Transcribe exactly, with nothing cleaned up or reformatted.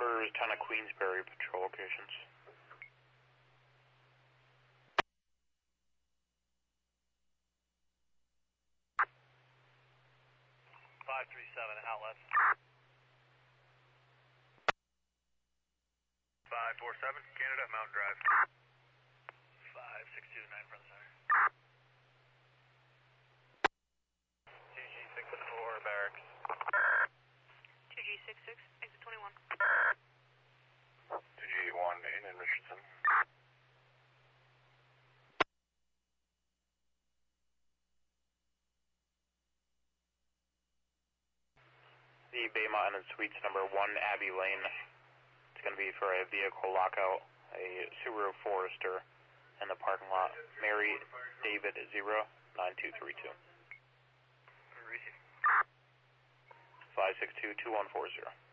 Numbers ten of Queensbury patrol locations. five three seven, outlet. five four seven, Canada, Mountain Drive. five six two nine front center. two G six four, barracks. two G six six, exit twenty-one. two G one in Richardson. The Bay Mountain Suites number one, Abbey Lane. It's going to be for a vehicle lockout, a Subaru Forester in the parking lot. Mary David zero nine two three two. five six two two one four zero.